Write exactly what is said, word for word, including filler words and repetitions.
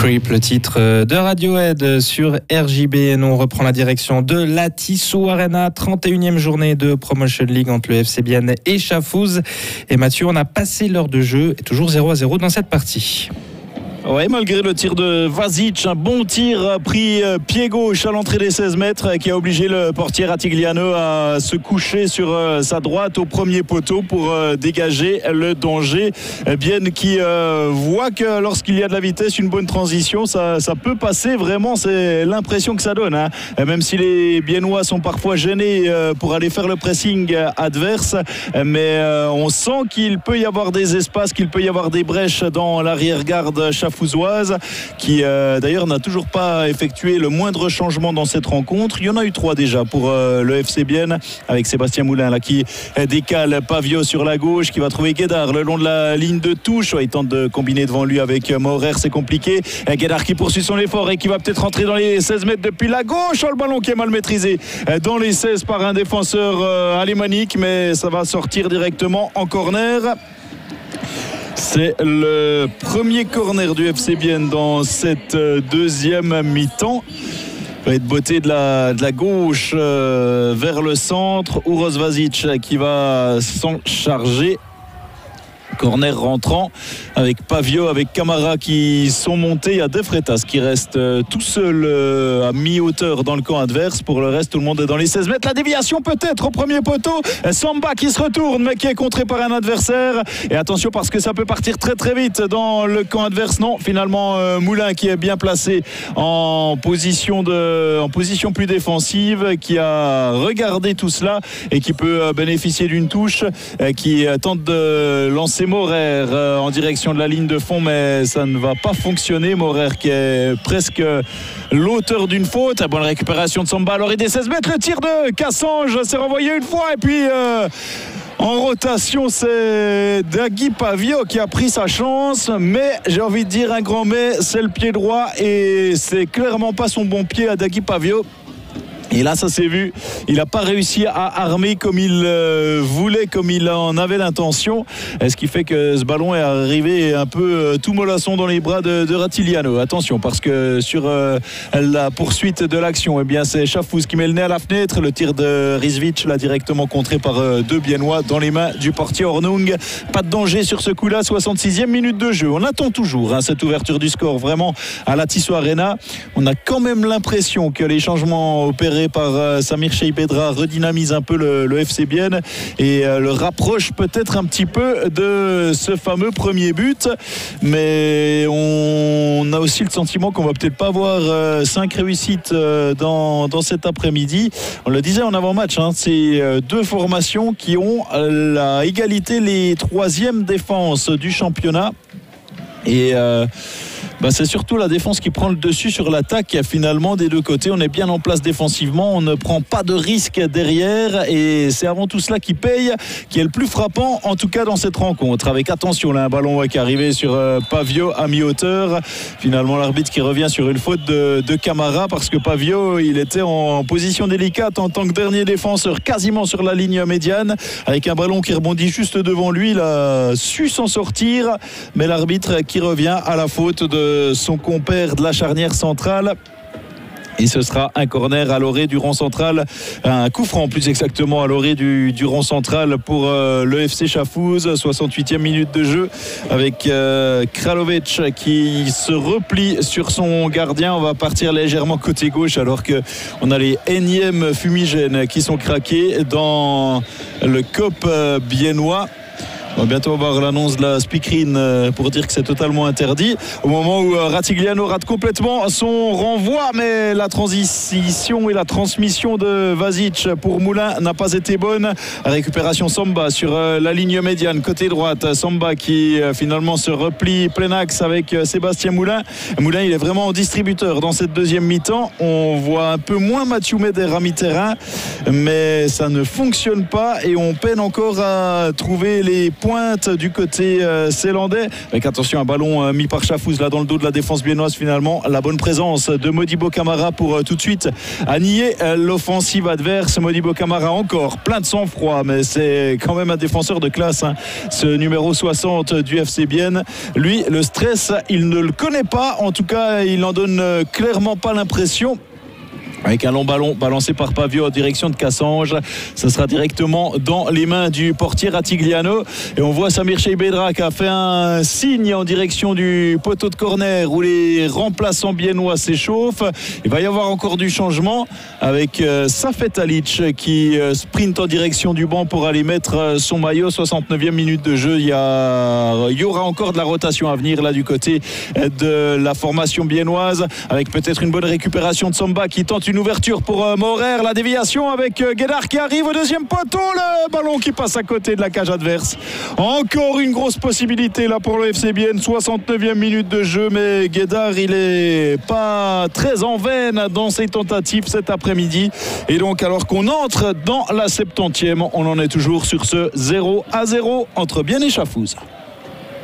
Creep, le titre de Radiohead sur R J B. Et nous on reprend la direction de la Tissot Arena, trente et unième journée de Promotion League entre le F C Bienne et Chafouz. Et Mathieu, on a passé l'heure de jeu et toujours zéro à zéro dans cette partie. Ouais, malgré le tir de Vasic, un bon tir pris pied gauche à l'entrée des seize mètres qui a obligé le portier Ratigliano à se coucher sur sa droite au premier poteau pour dégager le danger. Bienne qui euh, voit que lorsqu'il y a de la vitesse, une bonne transition, ça, ça peut passer vraiment, c'est l'impression que ça donne. Hein. Même si les Biennois sont parfois gênés pour aller faire le pressing adverse, mais on sent qu'il peut y avoir des espaces, qu'il peut y avoir des brèches dans l'arrière-garde Chafouz qui euh, d'ailleurs n'a toujours pas effectué le moindre changement dans cette rencontre. Il y en a eu trois déjà pour euh, le F C Bienne avec Sébastien Moulin là, qui décale Pavio sur la gauche, qui va trouver Guédard le long de la ligne de touche. Il tente de combiner devant lui avec Maurer, c'est compliqué. Guédard qui poursuit son effort et qui va peut-être rentrer dans les seize mètres depuis la gauche. Oh, le ballon qui est mal maîtrisé dans les seize par un défenseur euh, alémanique, mais ça va sortir directement en corner. C'est le premier corner du F C Bienne dans cette deuxième mi-temps. Il va être botté de la, de la gauche euh, vers le centre. Uroš Vasic qui va s'en charger. Corner rentrant avec Pavio, avec Camara qui sont montés. Il y a De Freitas qui reste tout seul à mi-hauteur dans le camp adverse. Pour le reste, tout le monde est dans les seize mètres. La déviation peut-être au premier poteau. Samba qui se retourne mais qui est contré par un adversaire. Et attention parce que ça peut partir très très vite dans le camp adverse. Non, finalement Moulin qui est bien placé en position, de, en position plus défensive, qui a regardé tout cela et qui peut bénéficier d'une touche, qui tente de lancer Maurer en direction de la ligne de fond, mais ça ne va pas fonctionner. Maurer qui est presque l'auteur d'une faute. Bonne récupération de Samba à l'orée des seize mètres. Le tir de Cassange s'est renvoyé une fois et puis euh, en rotation c'est Dagui Pavio qui a pris sa chance, mais j'ai envie de dire un grand mais, c'est le pied droit et c'est clairement pas son bon pied à Dagui Pavio. Et là ça s'est vu, il n'a pas réussi à armer comme il euh, voulait, comme il en avait l'intention, ce qui fait que ce ballon est arrivé un peu euh, tout mollasson dans les bras de, de Ratigliano. Attention parce que sur euh, la poursuite de l'action, eh bien c'est Chafouz qui met le nez à la fenêtre. Le tir de Rizvic là directement contré par euh, deux Biennois dans les mains du portier Hornung. Pas de danger sur ce coup là, soixante-sixième minute de jeu. On attend toujours hein, cette ouverture du score vraiment à la Tissot Arena. On a quand même l'impression que les changements opérés par euh, Samir Cheibedra redynamise un peu le, le F C Bienne et euh, le rapproche peut-être un petit peu de ce fameux premier but, mais on, on a aussi le sentiment qu'on va peut-être pas avoir euh, cinq réussites euh, dans, dans cet après-midi. On le disait en avant-match, hein, c'est euh, deux formations qui ont euh, la égalité les troisièmes défenses du championnat et euh, bah c'est surtout la défense qui prend le dessus sur l'attaque. Finalement des deux côtés on est bien en place défensivement, on ne prend pas de risque derrière et c'est avant tout cela qui paye, qui est le plus frappant en tout cas dans cette rencontre. Avec attention là un ballon qui est arrivé sur euh, Pavio à mi-hauteur, finalement l'arbitre qui revient sur une faute de, de Camara parce que Pavio il était en position délicate en tant que dernier défenseur quasiment sur la ligne médiane, avec un ballon qui rebondit juste devant lui. Il a su s'en sortir mais l'arbitre qui revient à la faute de son compère de la charnière centrale. Et ce sera un corner à l'orée du rond central, un coup franc plus exactement à l'orée du, du rond central pour euh, le F C Chafouz. soixante-huitième minute de jeu avec euh, Kralovic qui se replie sur son gardien. On va partir légèrement côté gauche alors qu'on a les énièmes fumigènes qui sont craqués dans le C O P euh, biennois. On va bientôt avoir l'annonce de la speakerine pour dire que c'est totalement interdit. Au moment où Ratigliano rate complètement son renvoi, mais la transition et la transmission de Vasic pour Moulin n'a pas été bonne. Récupération Samba sur la ligne médiane, côté droite. Samba qui finalement se replie plein axe avec Sébastien Moulin. Moulin, il est vraiment distributeur dans cette deuxième mi-temps. On voit un peu moins Mathieu Meder à mi-terrain, mais ça ne fonctionne pas et on peine encore à trouver les points pointe du côté euh, zélandais. Avec attention, un ballon euh, mis par Chafouz là dans le dos de la défense biennoise. Finalement, la bonne présence de Modibo Camara pour euh, tout de suite annihiler euh, l'offensive adverse. Modibo Camara encore plein de sang-froid, mais c'est quand même un défenseur de classe, hein. Ce numéro soixante du F C Bienne, lui, le stress, il ne le connaît pas. En tout cas, il n'en donne euh, clairement pas l'impression. Avec un long ballon balancé par Pavio en direction de Cassange, ça sera directement dans les mains du portier Ratigliano. Et on voit Samir Cheibedra qui a fait un signe en direction du poteau de corner où les remplaçants biennois s'échauffent. Il va y avoir encore du changement avec euh, Safet Alic qui euh, sprint en direction du banc pour aller mettre euh, son maillot. soixante-neuvième minute de jeu. Il y, a, il y aura encore de la rotation à venir là du côté de la formation biennoise, avec peut-être une bonne récupération de Samba qui tente une ouverture pour euh, Maurer, la déviation avec euh, Guédard qui arrive au deuxième poteau, le ballon qui passe à côté de la cage adverse. Encore une grosse possibilité là pour le F C Bienne, soixante-neuvième minute de jeu, mais Guédard il est pas très en veine dans ses tentatives cet après-midi, et donc alors qu'on entre dans la septantième, on en est toujours sur ce zéro à zéro entre Bienne et Chafouz.